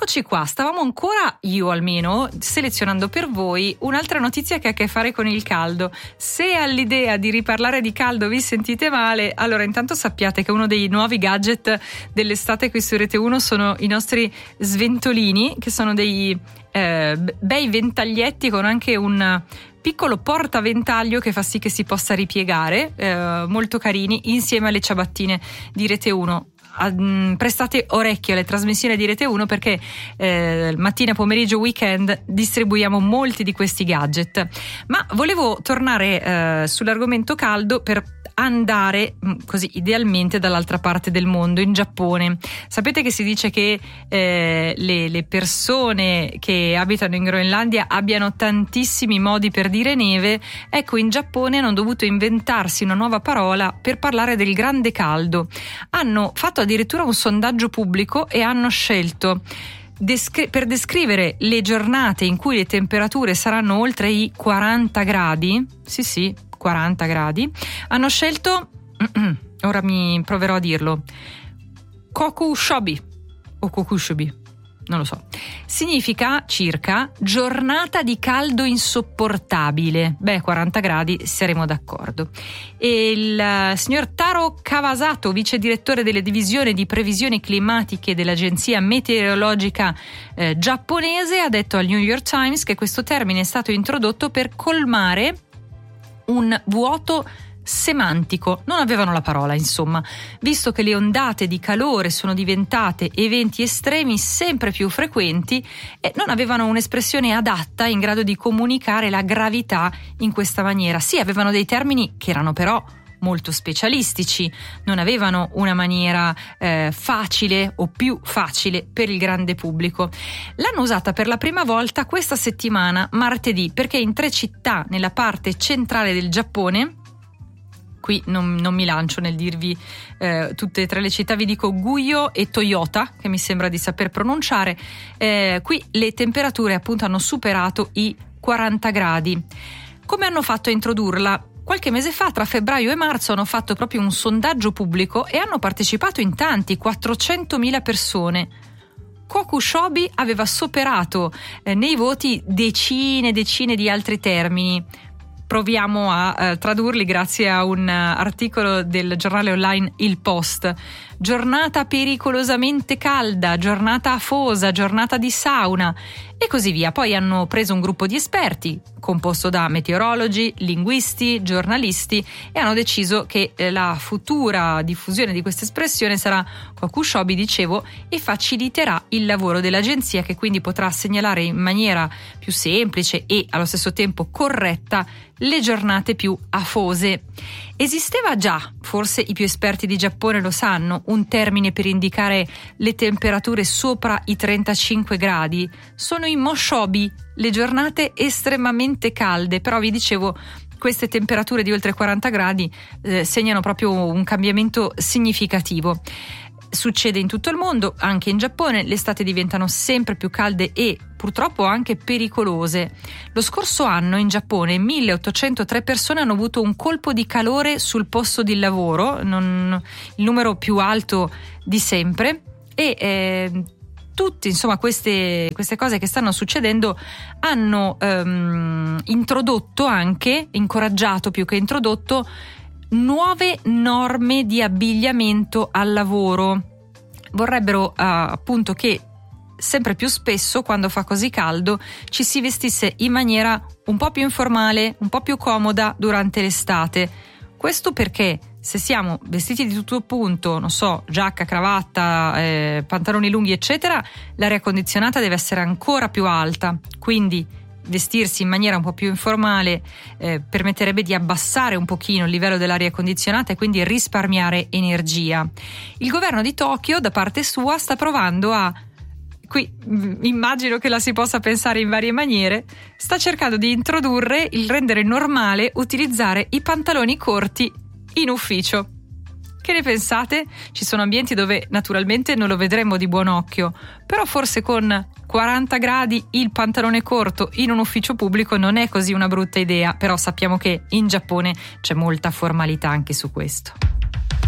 Eccoci qua, stavamo ancora, io almeno, selezionando per voi un'altra notizia che ha a che fare con il caldo. Se all'idea di riparlare di caldo vi sentite male, allora intanto sappiate che uno dei nuovi gadget dell'estate qui su Rete 1 sono i nostri sventolini, che sono dei bei ventaglietti con anche un piccolo portaventaglio che fa sì che si possa ripiegare, molto carini, insieme alle ciabattine di Rete 1. Prestate orecchio alle trasmissioni di Rete 1 perché mattina, pomeriggio, weekend distribuiamo molti di questi gadget. Ma volevo tornare sull'argomento caldo per andare così idealmente dall'altra parte del mondo, in Giappone. Sapete che si dice che le persone che abitano in Groenlandia abbiano tantissimi modi per dire neve. Ecco, in Giappone hanno dovuto inventarsi una nuova parola per parlare del grande caldo. Hanno fatto addirittura un sondaggio pubblico e hanno scelto per descrivere le giornate in cui le temperature saranno oltre i 40 gradi, sì, 40 gradi, hanno scelto, ora mi proverò a dirlo, Kokushobi o Kokushobi, non lo so, significa circa giornata di caldo insopportabile. 40 gradi saremo d'accordo. E il signor Taro Kawasato, vice direttore delle divisioni di previsioni climatiche dell'agenzia meteorologica giapponese, ha detto al New York Times che questo termine è stato introdotto per colmare un vuoto semantico. Non avevano la parola, insomma, visto che le ondate di calore sono diventate eventi estremi sempre più frequenti e non avevano un'espressione adatta in grado di comunicare la gravità in questa maniera. Sì, avevano dei termini che erano però molto specialistici, non avevano una maniera facile o più facile per il grande pubblico. L'hanno usata per la prima volta questa settimana, martedì, perché in 3 città nella parte centrale del Giappone, qui non mi lancio nel dirvi tutte e 3 le città, vi dico Guyo e Toyota, che mi sembra di saper pronunciare, qui le temperature appunto hanno superato i 40 gradi. Come hanno fatto a introdurla? Qualche mese fa, tra febbraio e marzo, hanno fatto proprio un sondaggio pubblico e hanno partecipato in tanti, 400.000 persone. Kokushobi aveva superato nei voti decine di altri termini. Proviamo a tradurli grazie a un articolo del giornale online Il Post. Giornata pericolosamente calda, giornata afosa, giornata di sauna e così via. Poi hanno preso un gruppo di esperti composto da meteorologi, linguisti, giornalisti e hanno deciso che la futura diffusione di questa espressione sarà Kokushobi, dicevo, e faciliterà il lavoro dell'agenzia, che quindi potrà segnalare in maniera più semplice e allo stesso tempo corretta le giornate più afose. Esisteva già, forse i più esperti di Giappone lo sanno, un termine per indicare le temperature sopra i 35 gradi. Sono i moshobi, le giornate estremamente calde, però vi dicevo, queste temperature di oltre 40 gradi segnano proprio un cambiamento significativo. Succede in tutto il mondo, anche in Giappone, le estate diventano sempre più calde e purtroppo anche pericolose. Lo scorso anno in Giappone 1803 persone hanno avuto un colpo di calore sul posto di lavoro, il numero più alto di sempre, e tutti, insomma, queste cose che stanno succedendo hanno introdotto anche, incoraggiato più che introdotto, nuove norme di abbigliamento al lavoro. Vorrebbero appunto che sempre più spesso, quando fa così caldo, ci si vestisse in maniera un po' più informale, un po' più comoda durante l'estate. Questo perché se siamo vestiti di tutto punto, non so, giacca, cravatta, pantaloni lunghi eccetera, l'aria condizionata deve essere ancora più alta, quindi vestirsi in maniera un po' più informale permetterebbe di abbassare un pochino il livello dell'aria condizionata e quindi risparmiare energia. Il governo di Tokyo, da parte sua, sta provando qui immagino che la si possa pensare in varie maniere, sta cercando di introdurre il rendere normale utilizzare i pantaloni corti in ufficio. Che ne pensate? Ci sono ambienti dove naturalmente non lo vedremmo di buon occhio, però forse con 40 gradi il pantalone corto in un ufficio pubblico non è così una brutta idea, però sappiamo che in Giappone c'è molta formalità anche su questo.